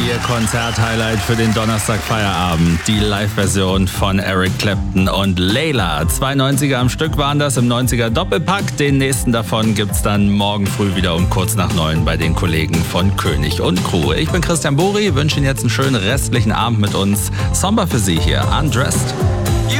Ihr Konzert-Highlight für den Donnerstag-Feierabend. Die Live-Version von Eric Clapton und Layla. 2 90er am Stück waren das im 90er Doppelpack. Den nächsten davon gibt's dann morgen früh wieder um kurz nach 9 bei den Kollegen von König und Crew. Ich bin Christian Buri, wünsche Ihnen jetzt einen schönen restlichen Abend mit uns. Sommer für Sie hier, Undressed.